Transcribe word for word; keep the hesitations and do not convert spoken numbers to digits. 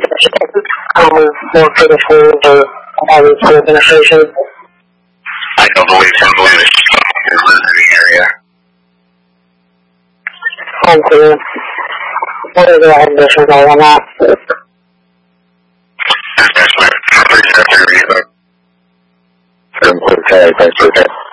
um, work for the schools or having school administration? I don't believe so. I believe it's in the area. Home clear. What are the conditions on that? That's my pretty good. Okay, thanks for that.